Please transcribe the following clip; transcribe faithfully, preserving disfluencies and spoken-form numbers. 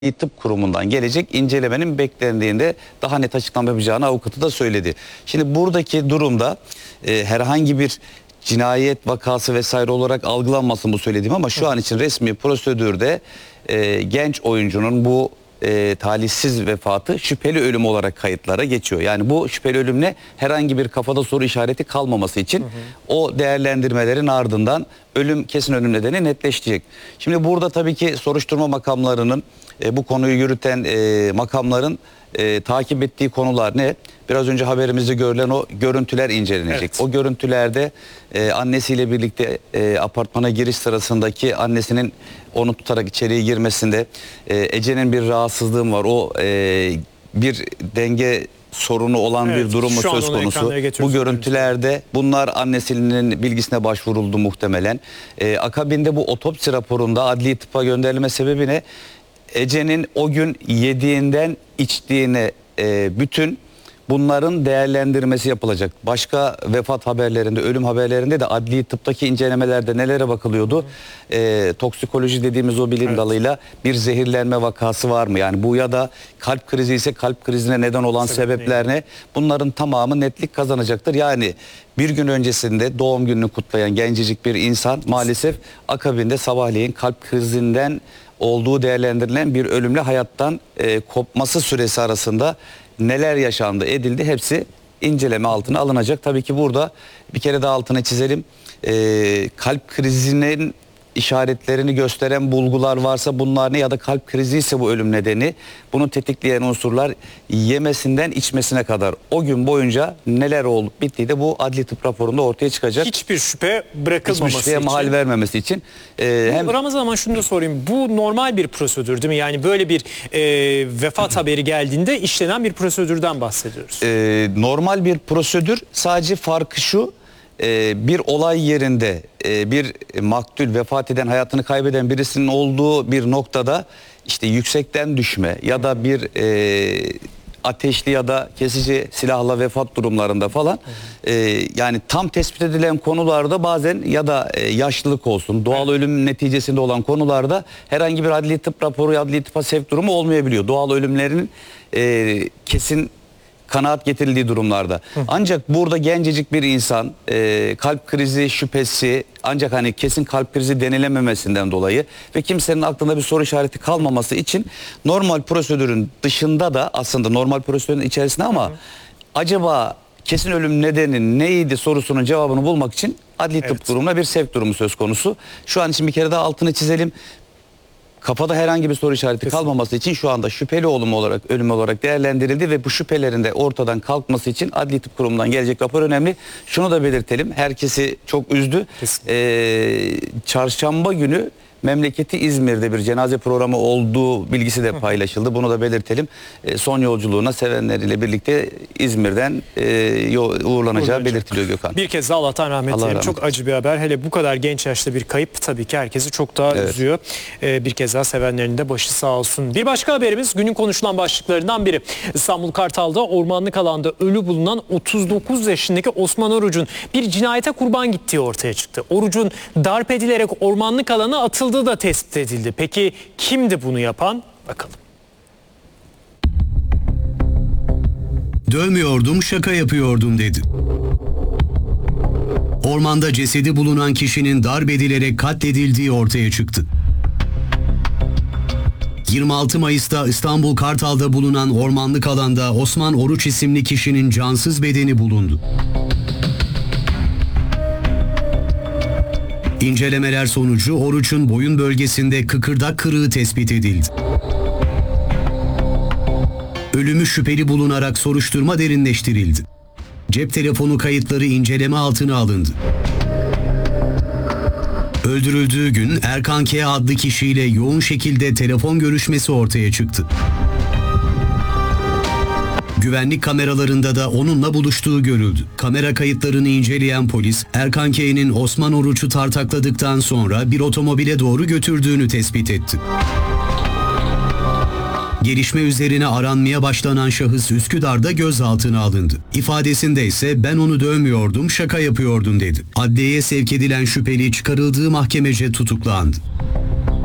Tıp Kurumu'ndan gelecek incelemenin beklendiğinde daha net açıklama yapacağını avukatı da söyledi. Şimdi buradaki durumda e, herhangi bir cinayet vakası vesaire olarak algılanmasın bu söylediğim, ama şu an için resmi prosedürde e, genç oyuncunun bu e, talihsiz vefatı şüpheli ölüm olarak kayıtlara geçiyor. Yani bu şüpheli ölümle herhangi bir kafada soru işareti kalmaması için hı hı. o değerlendirmelerin ardından ölüm, kesin ölüm nedeni netleşecek. Şimdi burada tabii ki soruşturma makamlarının e, bu konuyu yürüten e, makamların e, takip ettiği konular ne? Biraz önce haberimizde görülen o görüntüler incelenecek. Evet. O görüntülerde e, annesiyle birlikte e, apartmana giriş sırasındaki annesinin onu tutarak içeriye girmesinde e, Ece'nin bir rahatsızlığı var. O e, bir denge sorunu olan evet, bir durum mu söz konusu? Bu görüntülerde bunlar annesinin bilgisine başvuruldu muhtemelen. E, akabinde bu otopsi raporunda adli tıpa gönderilme sebebi ne? Ece'nin o gün yediğinden içtiğine e, bütün bunların değerlendirmesi yapılacak. Başka vefat haberlerinde, ölüm haberlerinde de adli tıptaki incelemelerde nelere bakılıyordu? E, toksikoloji dediğimiz o bilim evet. dalıyla bir zehirlenme vakası var mı? Yani bu ya da kalp krizi ise kalp krizine neden olan Sebep sebepler ne? Bunların tamamı netlik kazanacaktır. Yani bir gün öncesinde doğum gününü kutlayan gencecik bir insan maalesef akabinde sabahleyin kalp krizinden olduğu değerlendirilen bir ölümle hayattan e, kopması süresi arasında neler yaşandı, edildi, hepsi inceleme altına alınacak. Tabii ki burada bir kere daha altını çizelim. E, kalp krizinin işaretlerini gösteren bulgular varsa bunlar ne, ya da kalp krizi ise bu ölüm nedeni, bunu tetikleyen unsurlar yemesinden içmesine kadar o gün boyunca neler olup bittiği de bu adli tıp raporunda ortaya çıkacak. Hiçbir şüphe bırakılmaması Hiçbir şüpheye için. mahal vermemesi için. Ee, hem... Ramazan, ama şunu da sorayım. Bu normal bir prosedür değil mi? Yani böyle bir e, vefat haberi geldiğinde işlenen bir prosedürden bahsediyoruz. Ee, normal bir prosedür, sadece farkı şu. Bir olay yerinde bir maktul, vefat eden, hayatını kaybeden birisinin olduğu bir noktada işte yüksekten düşme ya da bir e, ateşli ya da kesici silahla vefat durumlarında falan e, yani tam tespit edilen konularda bazen ya da e, yaşlılık olsun, doğal ölüm neticesinde olan konularda herhangi bir adli tıp raporu, adli tıpa sevk durumu olmayabiliyor. Doğal ölümlerin e, kesin kanaat getirildiği durumlarda. Hı. Ancak burada gencecik bir insan e, kalp krizi şüphesi, ancak hani kesin kalp krizi denilememesinden dolayı ve kimsenin aklında bir soru işareti kalmaması için normal prosedürün dışında da, aslında normal prosedürün içerisinde ama hı. acaba kesin ölüm nedeni neydi sorusunun cevabını bulmak için adli tıp evet. durumuna bir sevk durumu söz konusu. Şu an için bir kere daha altını çizelim. Kafada herhangi bir soru işareti Kesin. kalmaması için şu anda şüpheli ölüm olarak, ölüm olarak değerlendirildi ve bu şüphelerin de ortadan kalkması için adli tıp kurumundan gelecek rapor önemli. Şunu da belirtelim, herkesi çok üzdü. Ee, çarşamba günü memleketi İzmir'de bir cenaze programı olduğu bilgisi de paylaşıldı. Bunu da belirtelim. E, son yolculuğuna sevenleriyle birlikte İzmir'den e, uğurlanacağı belirtiliyor Gökhan. Bir kez daha Allah'tan rahmet dilerim. Çok acı bir haber. Hele bu kadar genç yaşta bir kayıp tabii ki herkesi çok daha evet. üzüyor. E, bir kez daha sevenlerinin de başı sağ olsun. Bir başka haberimiz günün konuşulan başlıklarından biri. İstanbul Kartal'da ormanlık alanda ölü bulunan otuz dokuz yaşındaki Osman Oruç'un bir cinayete kurban gittiği ortaya çıktı. Oruç'un darp edilerek ormanlık alana atıldığı da tespit edildi. Peki kimdi bunu yapan? Bakalım. Dövmüyordum, şaka yapıyordum dedi. Ormanda cesedi bulunan kişinin darp edilerek katledildiği ortaya çıktı. yirmi altı Mayıs'ta İstanbul Kartal'da bulunan ormanlık alanda Osman Oruç isimli kişinin cansız bedeni bulundu. İncelemeler sonucu Oruç'un boyun bölgesinde kıkırdak kırığı tespit edildi. Ölümü şüpheli bulunarak soruşturma derinleştirildi. Cep telefonu kayıtları inceleme altına alındı. Öldürüldüğü gün Erkan K. adlı kişiyle yoğun şekilde telefon görüşmesi ortaya çıktı. Güvenlik kameralarında da onunla buluştuğu görüldü. Kamera kayıtlarını inceleyen polis, Erkan K'nin Osman Oruç'u tartakladıktan sonra bir otomobile doğru götürdüğünü tespit etti. Gelişme üzerine aranmaya başlanan şahıs Üsküdar'da gözaltına alındı. İfadesinde ise ben onu dövmüyordum, şaka yapıyordum dedi. Adliyeye sevk edilen şüpheli çıkarıldığı mahkemece tutuklandı.